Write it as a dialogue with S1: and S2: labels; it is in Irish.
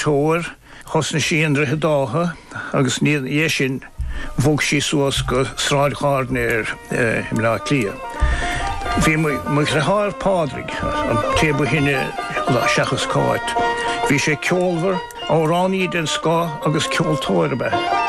S1: tóir, chosna síon ratha dátha, agus é sin bhóg sí suas go sráid cháirnéir im lá clia. Bhí mu rathar pádrig an tébu hinne seachas cáit. Bhí sé ceolmhar ó ráníd an scá agus ceoltóir be.